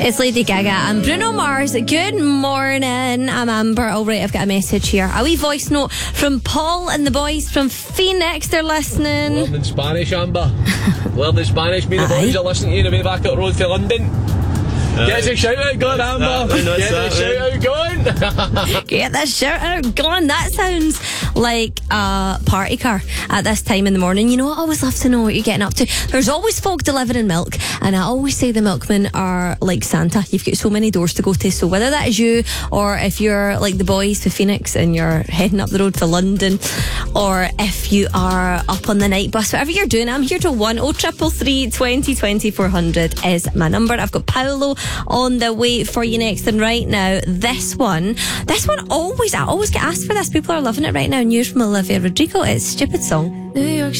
It's Lady Gaga and Bruno Mars. Good morning. I'm Amber. All right, I've got a message here. A wee voice note from Paul and the boys from Phoenix. They're listening. Learning Spanish, Amber. Learning Spanish. Me and the boys are listening to you on the way back up the road to London. Get us a shout out going, Amber. Get the shout out going. Get that shout out going. That sounds like a party car at this time in the morning. You know what? I always love to know what you're getting up to. There's always folk delivering milk, and I always say the milkmen are like Santa. You've got so many doors to go to. So whether that is you, or if you're like the boys to Phoenix and you're heading up the road to London, or if you are up on the night bus, whatever you're doing, I'm here till 1. 0333 20 20 400 is my number. I've got Paolo on the way for you next, and right now this one I always get asked for this. People are loving it right now. News from Olivia Rodrigo. It's Stupid Song. New York